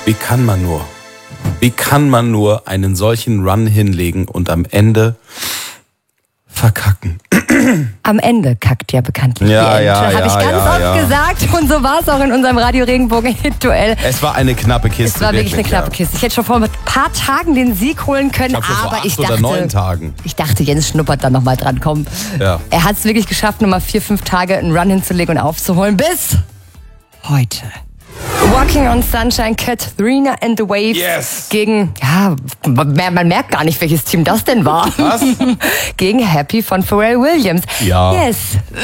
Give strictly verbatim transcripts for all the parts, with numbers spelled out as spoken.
Wie kann man nur? Wie kann man nur einen solchen Run hinlegen und am Ende verkacken? Am Ende kackt ja bekanntlich Ja, die Ente, ja, habe ja, ich ganz ja, oft ja. gesagt. Und so war es auch in unserem Radio Regenbogen-Hit-Duell. Es war eine knappe Kiste. Es war wirklich eine knappe ja. Kiste. Ich hätte schon vor ein paar Tagen den Sieg holen können, Ich glaub, schon vor aber acht ich oder dachte, neun Tagen. ich dachte, Jens schnuppert dann nochmal dran. Komm. Ja. Er hat es wirklich geschafft, nochmal vier, fünf Tage einen Run hinzulegen und aufzuholen bis heute. Walking on Sunshine, Katrina and the Waves Yes. gegen, ja, man, man merkt gar nicht, welches Team das denn war. Was? Gegen Happy von Pharrell Williams. Ja. Yes.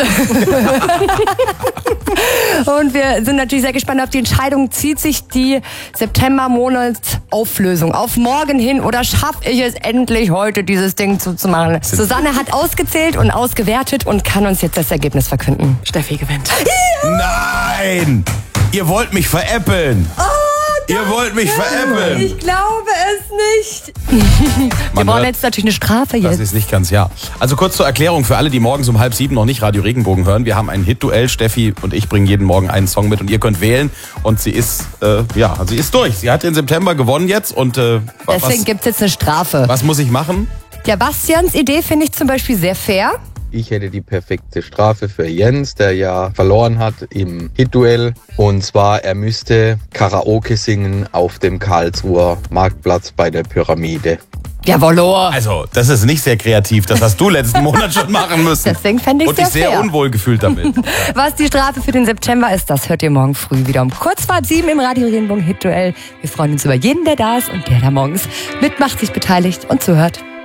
Und wir sind natürlich sehr gespannt auf die Entscheidung. Zieht sich die September-Monatsauflösung auf morgen hin oder schaffe ich es endlich heute, dieses Ding zuzumachen? Susanne hat ausgezählt und ausgewertet und kann uns jetzt das Ergebnis verkünden. Steffi gewinnt. Nein! Ihr wollt mich veräppeln! Oh, Ihr wollt mich veräppeln! ich glaube es nicht. Wir brauchen jetzt natürlich eine Strafe Das jetzt. ist nicht ganz ja. Also kurz zur Erklärung für alle, die morgens um halb sieben noch nicht Radio Regenbogen hören. Wir haben ein Hit-Duell. Steffi und ich bringen jeden Morgen einen Song mit und ihr könnt wählen. Und sie ist, äh, ja, sie ist durch. Sie hat den September gewonnen jetzt und äh, was, Deswegen gibt es jetzt eine Strafe. was muss ich machen? Ja, Bastians Idee finde ich zum Beispiel sehr fair. Ich hätte die perfekte Strafe für Jens, der ja verloren hat im Hit-Duell. Und zwar, er müsste Karaoke singen auf dem Karlsruher Marktplatz bei der Pyramide. Jawollo. Also, das ist nicht sehr kreativ. Das hast du letzten Monat schon machen müssen. Deswegen fände ich Und sehr dich sehr fair. unwohl gefühlt damit. Was die Strafe für den September ist, das hört ihr morgen früh wieder um kurz vor sieben im Radio Regenbogen Hit Duell. Wir freuen uns über jeden, der da ist und der da morgens mitmacht, sich beteiligt und zuhört.